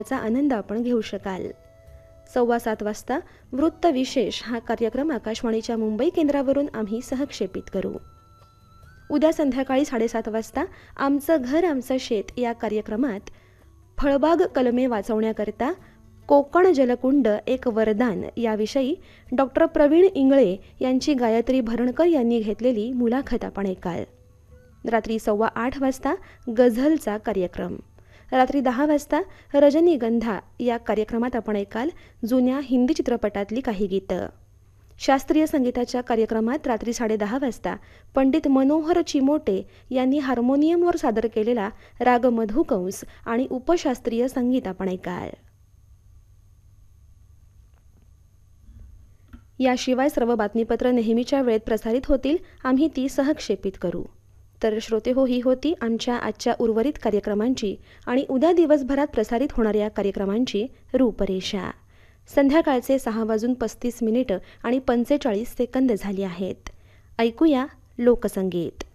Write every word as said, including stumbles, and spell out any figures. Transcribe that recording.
चा आनंद आपण घेऊ शकाल। सव्वा सात वाजता वृत्त विशेष हा कार्यक्रम आकाशवाणीच्या मुंबई केंद्रावरून आम्ही सहक्षेपित करू। उद्या संध्याकाळी साडेसात वाजता आमचं घर आमचं शेत या कार्यक्रमात फळबाग कलमे वाचवण्याकरता कोकण जलकुंड एक वरदान याविषयी डॉक्टर प्रवीण इंगळे यांची गायत्री भरणकर यांनी घेतलेली मुलाखत आपण ऐकाल। रात्री सव्वा आठ वाजता गझलचा कार्यक्रम। रात्री दहा वाजता रजनीगंधा या कार्यक्रमात आपण ऐकाल जुन्या हिंदी चित्रपटातली काही गीतं। शास्त्रीय संगीताच्या कार्यक्रमात रात्री साडे दहा वाजता पंडित मनोहर चिमोटे यांनी हार्मोनियमवर सादर केलेला राग मधुकंस आणि उपशास्त्रीय संगीत आपण ऐकाल। याशिवाय सर्व बातमीपत्र नेहमीच्या वेळेत प्रसारित होतील, आम्ही ती सहक्षेपित करू। तर श्रोते हो, ही होती आमच्या आजच्या उर्वरित कार्यक्रमांची आणि उद्या दिवसभरात प्रसारित होणाऱ्या कार्यक्रमांची रूपरेषा। संध्याकाळचे सहा वाजून पस्तीस मिनिटं आणि पंचेचाळीस सेकंद झाली आहेत। ऐकूया लोकसंगीत।